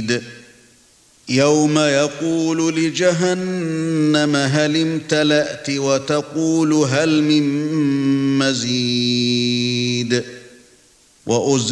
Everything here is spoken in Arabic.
شديد يوم يقول لجهنم هل امتلأت وتقول هل من مزيد